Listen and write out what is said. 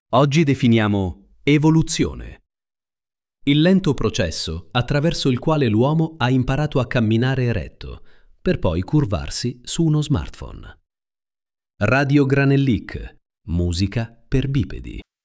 Oggi definiamo evoluzione. Il lento processo attraverso il quale l'uomo ha imparato a camminare eretto, per poi curvarsi su uno smartphone. Radio Granellic, musica per bipedi.